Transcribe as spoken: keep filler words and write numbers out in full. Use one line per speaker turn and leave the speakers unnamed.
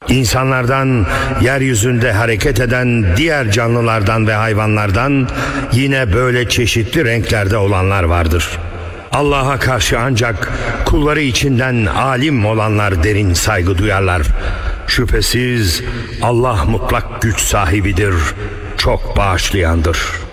İnsanlardan, yeryüzünde hareket eden diğer canlılardan ve hayvanlardan yine böyle çeşitli renklerde olanlar vardır. Allah'a karşı ancak kulları içinden alim olanlar derin saygı duyarlar. Şüphesiz Allah mutlak güç sahibidir, çok bağışlayandır.